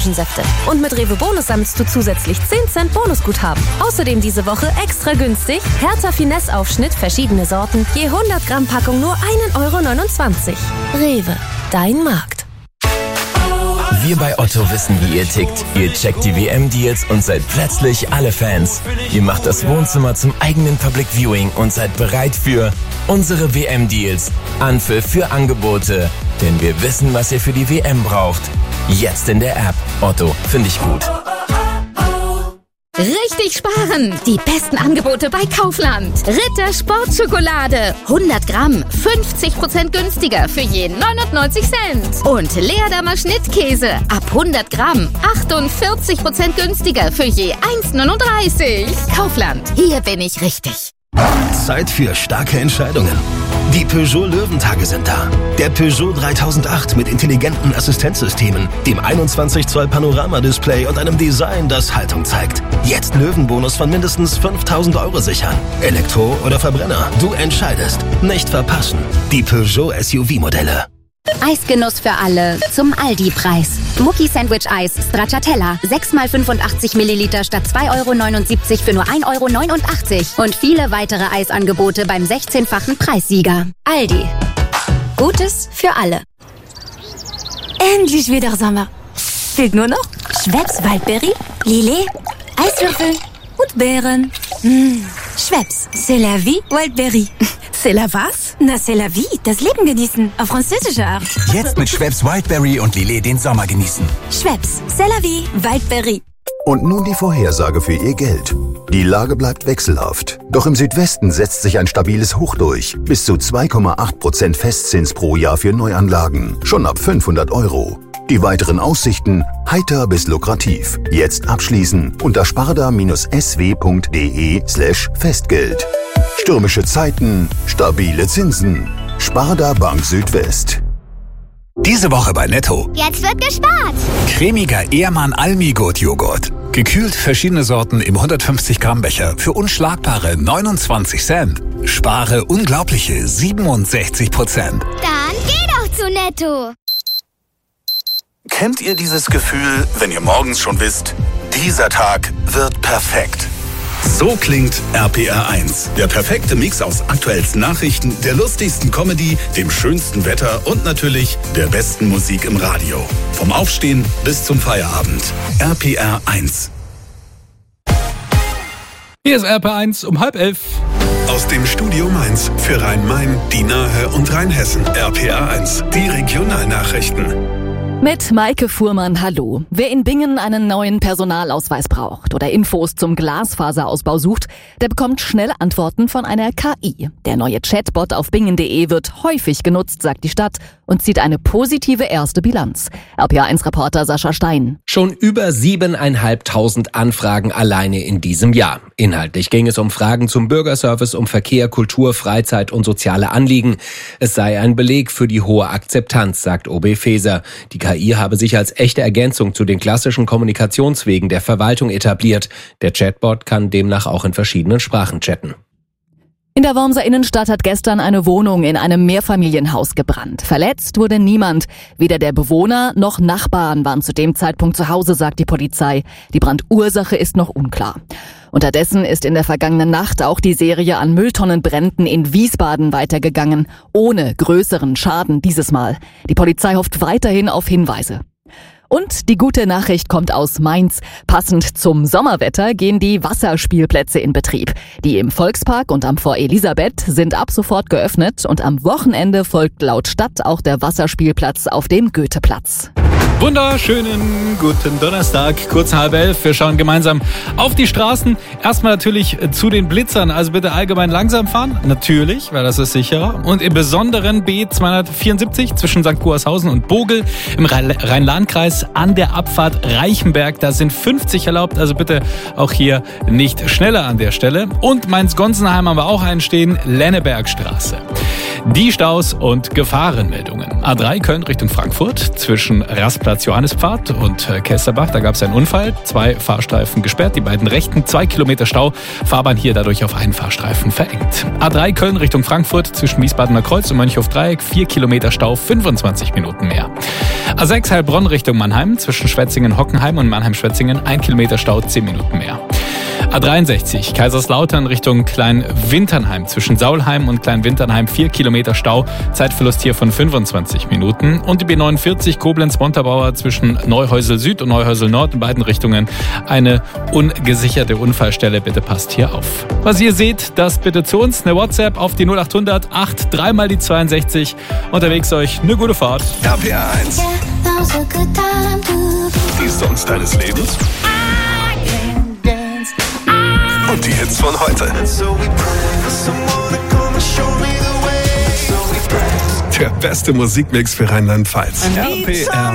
Säfte. Und mit Rewe Bonus sammelst du zusätzlich 10 Cent Bonusguthaben. Außerdem diese Woche extra günstig Hertha Finesse Aufschnitt, verschiedene Sorten, je 100 Gramm Packung nur 1,29 €. Rewe, dein Markt. Wir bei Otto wissen, wie ihr tickt. Ihr checkt die WM-Deals und seid plötzlich alle Fans. Ihr macht das Wohnzimmer zum eigenen Public Viewing und seid bereit für unsere WM-Deals. Anpfiff für Angebote. Denn wir wissen, was ihr für die WM braucht. Jetzt in der App. Otto, finde ich gut. Richtig sparen! Die besten Angebote bei Kaufland. Ritter Sportschokolade. 100 Gramm, 50% günstiger für je 99 Cent. Und Leerdammer Schnittkäse. Ab 100 Gramm, 48% günstiger für je 1,39. Kaufland, hier bin ich richtig. Zeit für starke Entscheidungen. Die Peugeot Löwentage sind da. Der Peugeot 3008 mit intelligenten Assistenzsystemen, dem 21 Zoll Panoramadisplay und einem Design, das Haltung zeigt. Jetzt Löwenbonus von mindestens 5.000 € sichern. Elektro oder Verbrenner, du entscheidest. Nicht verpassen. Die Peugeot SUV-Modelle. Eisgenuss für alle zum Aldi-Preis. Mucki Sandwich Eis Stracciatella 6 x 85 Milliliter statt 2,79 € für nur 1,89 € und viele weitere Eisangebote beim 16-fachen Preissieger. Aldi. Gutes für alle. Endlich wieder Sommer. Fehlt nur noch Schweppes Waldbeere, Lillet, Eiswürfel und Beeren. Schweppes, c'est la vie, Waldbeere. C'est la was? Na, c'est la vie, das Leben genießen, auf französische Art. Jetzt mit Schweppes Wildberry und Lillet den Sommer genießen. Schweppes, c'est la vie, Waldbeere. Und nun die Vorhersage für Ihr Geld. Die Lage bleibt wechselhaft. Doch im Südwesten setzt sich ein stabiles Hoch durch. Bis zu 2,8% Festzins pro Jahr für Neuanlagen. Schon ab 500 €. Die weiteren Aussichten heiter bis lukrativ. Jetzt abschließen unter sparda-sw.de/Festgeld. Stürmische Zeiten, stabile Zinsen. Sparda Bank Südwest. Diese Woche bei Netto. Jetzt wird gespart. Cremiger Ehrmann Almi-Gut-Joghurt. Gekühlt verschiedene Sorten im 150 Gramm Becher für unschlagbare 29 Cent. Spare unglaubliche 67%. Dann geh doch zu Netto. Kennt ihr dieses Gefühl, wenn ihr morgens schon wisst, dieser Tag wird perfekt? So klingt RPR 1. Der perfekte Mix aus aktuellsten Nachrichten, der lustigsten Comedy, dem schönsten Wetter und natürlich der besten Musik im Radio. Vom Aufstehen bis zum Feierabend. RPR 1. Hier ist RPR 1 um 10:30. Aus dem Studio Mainz für Rhein-Main, die Nahe und Rheinhessen. RPR 1, die Regionalnachrichten. Mit Maike Fuhrmann, hallo. Wer in Bingen einen neuen Personalausweis braucht oder Infos zum Glasfaserausbau sucht, der bekommt schnelle Antworten von einer KI. Der neue Chatbot auf bingen.de wird häufig genutzt, sagt die Stadt, und zieht eine positive erste Bilanz. RPA1-Reporter Sascha Stein. Schon über 7.500 Anfragen alleine in diesem Jahr. Inhaltlich ging es um Fragen zum Bürgerservice, um Verkehr, Kultur, Freizeit und soziale Anliegen. Es sei ein Beleg für die hohe Akzeptanz, sagt OB Faeser. Die KI habe sich als echte Ergänzung zu den klassischen Kommunikationswegen der Verwaltung etabliert. Der Chatbot kann demnach auch in verschiedenen Sprachen chatten. In der Wormser Innenstadt hat gestern eine Wohnung in einem Mehrfamilienhaus gebrannt. Verletzt wurde niemand. Weder der Bewohner noch Nachbarn waren zu dem Zeitpunkt zu Hause, sagt die Polizei. Die Brandursache ist noch unklar. Unterdessen ist in der vergangenen Nacht auch die Serie an Mülltonnenbränden in Wiesbaden weitergegangen. Ohne größeren Schaden dieses Mal. Die Polizei hofft weiterhin auf Hinweise. Und die gute Nachricht kommt aus Mainz. Passend zum Sommerwetter gehen die Wasserspielplätze in Betrieb. Die im Volkspark und am Fort Elisabeth sind ab sofort geöffnet und am Wochenende folgt laut Stadt auch der Wasserspielplatz auf dem Goetheplatz. Wunderschönen guten Donnerstag, kurz 10:30. Wir schauen gemeinsam auf die Straßen. Erstmal natürlich zu den Blitzern, also bitte allgemein langsam fahren. Natürlich, weil das ist sicherer. Und im Besonderen B274 zwischen St. Guershausen und Bogel im Rhein-Lahn-Kreis an der Abfahrt Reichenberg. Da sind 50 erlaubt, also bitte auch hier nicht schneller an der Stelle. Und Mainz-Gonsenheim haben wir auch einen stehen, Lennebergstraße. Die Staus und Gefahrenmeldungen. A3 Köln Richtung Frankfurt zwischen Rastplatz Johannespfad und Kesselbach. Da gab es einen Unfall. 2 Fahrstreifen gesperrt, die beiden rechten. 2 Kilometer Stau. Fahrbahn hier dadurch auf einen Fahrstreifen verengt. A3 Köln Richtung Frankfurt zwischen Wiesbadener Kreuz und Mönchhof-Dreieck. 4 Kilometer Stau, 25 Minuten mehr. A6 Heilbronn Richtung Mannheim zwischen Schwetzingen-Hockenheim und Mannheim-Schwetzingen. 1 Kilometer Stau, 10 Minuten mehr. A63 Kaiserslautern Richtung Kleinwinternheim zwischen Saulheim und Kleinwinternheim 4 Kilometer Stau, Zeitverlust hier von 25 Minuten. Und die B49 Koblenz-Montabaur zwischen Neuhäusel Süd und Neuhäusel Nord in beiden Richtungen eine ungesicherte Unfallstelle. Bitte passt hier auf. Was ihr seht, das bitte zu uns. Eine WhatsApp auf die 0800 83 mal die 62. Unterwegs euch eine gute Fahrt. RPR 1. Die Songs deines Lebens. Und die Hits von heute. Der beste Musikmix für Rheinland-Pfalz. RPR